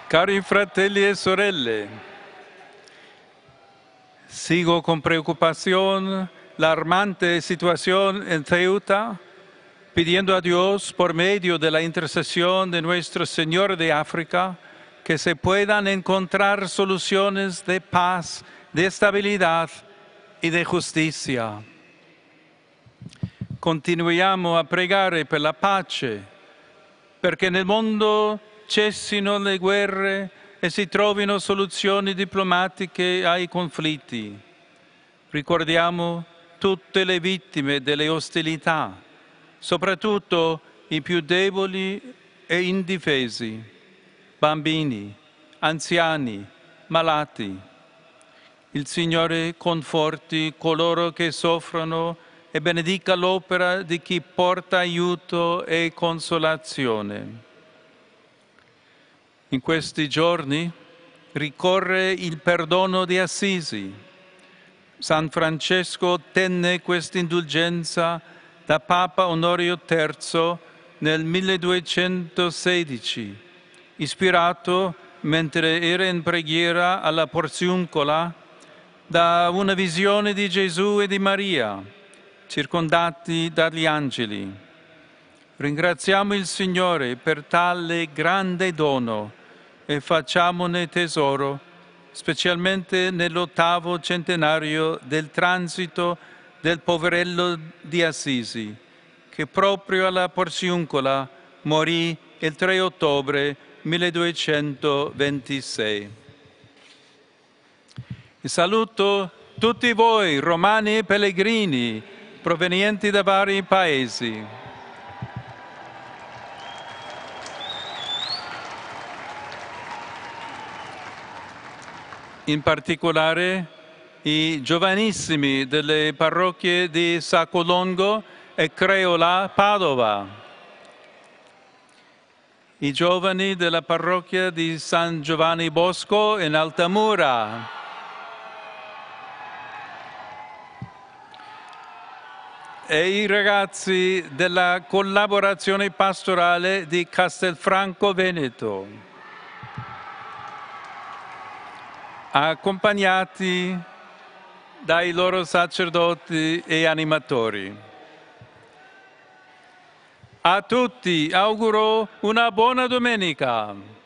Cari fratelli e sorelle, sigo con preocupación la alarmante situación en Ceuta, pidiendo a Dios, por medio de la intercesión de Nuestro Señor de África, que se puedan encontrar soluciones de paz, de estabilidad e di giustizia. Continuiamo a pregare per la pace, perché nel mondo cessino le guerre e si trovino soluzioni diplomatiche ai conflitti. Ricordiamo tutte le vittime delle ostilità, soprattutto i più deboli e indifesi, bambini, anziani, malati. Il Signore conforti coloro che soffrono e benedica l'opera di chi porta aiuto e consolazione. In questi giorni ricorre il perdono di Assisi. San Francesco tenne questa indulgenza da Papa Onorio III nel 1216, ispirato, mentre era in preghiera alla Porziuncola, da una visione di Gesù e di Maria, circondati dagli angeli. Ringraziamo il Signore per tale grande dono e facciamone tesoro, specialmente nell'8° centenario del transito del poverello di Assisi, che proprio alla Porziuncola morì il 3 ottobre 1226. E saluto tutti voi, romani e pellegrini, provenienti da vari paesi. In particolare i giovanissimi delle parrocchie di Saccolongo e Creola, Padova, i giovani della parrocchia di San Giovanni Bosco in Altamura, e i ragazzi della collaborazione pastorale di Castelfranco Veneto, accompagnati dai loro sacerdoti e animatori. A tutti auguro una buona domenica.